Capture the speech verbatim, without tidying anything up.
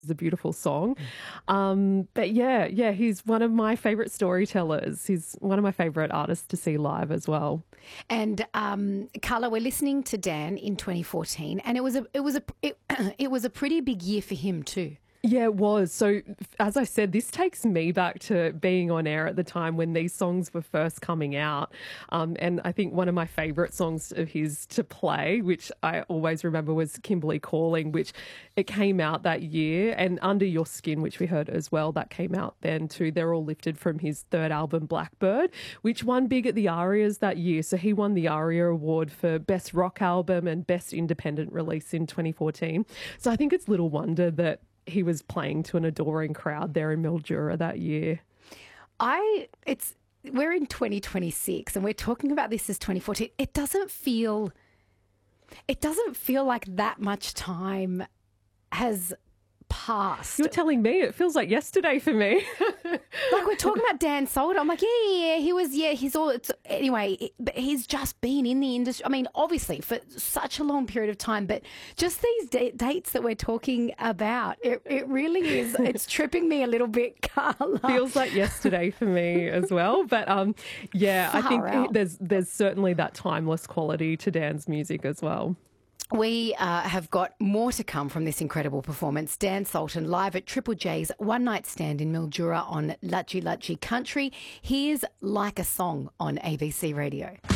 It's a beautiful song. Um, but yeah, yeah, he's one of my favourite storytellers. He's one of my favourite artists to see live as well. And um, Carla, we're listening to Dan in twenty fourteen, and it was a it was a it, it was a pretty big year for him too. Yeah, it was. So, as I said, this takes me back to being on air at the time when these songs were first coming out. Um, and I think one of my favourite songs of his to play, which I always remember, was Kimberly Calling, which it came out that year. And Under Your Skin, which we heard as well, that came out then too. They're all lifted from his third album, Blackbird, which won big at the ARIAs that year. So he won the ARIA Award for Best Rock Album and Best Independent Release in twenty fourteen. So I think it's little wonder that he was playing to an adoring crowd there in Mildura that year. I, it's, we're in twenty twenty-six and we're talking about this as twenty fourteen. It doesn't feel, it doesn't feel like that much time has passed. You're telling me it feels like yesterday for me. Like we're talking about Dan Soder. I'm like, yeah, yeah, yeah, he was, yeah, he's all, it's, anyway, it, but he's just been in the industry. I mean, obviously for such a long period of time, but just these da- dates that we're talking about, it, it really is, it's tripping me a little bit, Carla. Feels like yesterday for me as well. But um, yeah, Far I think out. there's there's certainly that timeless quality to Dan's music as well. We uh, have got more to come from this incredible performance. Dan Sultan live at Triple J's One Night Stand in Mildura on Lucky Lucky Country. Here's Like a Song on A B C Radio.